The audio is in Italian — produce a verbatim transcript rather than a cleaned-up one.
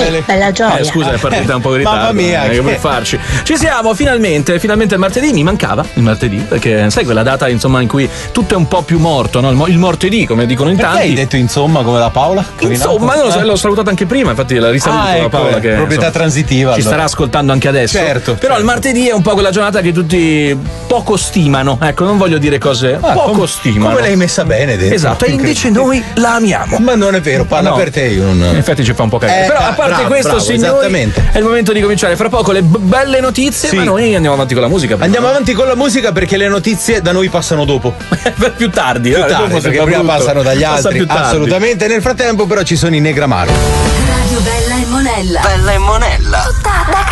Sì, bella gioia. Eh, scusa, è partita un po' in ritardo. Mamma mia, eh, che che- vuoi farci? Ci siamo, finalmente, finalmente il martedì. Mi mancava il martedì, perché sai quella data insomma in cui tutto è un po' più morto, no? Il, mo- il mortedì, come dicono in Perché tanti. hai detto insomma come la Paola? Insomma, non lo so, l'ho salutato anche prima, infatti la risaluto Ah, la ecco, Paola che proprietà insomma, transitiva, ci allora. starà ascoltando anche adesso. Certo, Però il martedì è un po' quella giornata che tutti poco stimano. Ecco, non voglio dire cose Ah, poco com- stimano. Come l'hai messa bene dentro? Esatto, e invece noi la amiamo. Ma non è vero, parla No. per te, io non. In effetti ci fa un po' cagare. Eh, Però a parte bravo, questo, bravo, signori, esattamente. è il momento di cominciare fra poco le b- belle notizie, Sì. ma noi andiamo avanti con la musica. prima. Andiamo avanti con la musica perché le notizie da noi passano dopo. per più tardi, Più eh, tardi, dopo perché sembra prima brutto. passano dagli Passa altri. più tardi. Assolutamente. Nel frattempo, però, ci sono i Negramaro. Radio Bella e Monella. Bella e Monella. Tutta da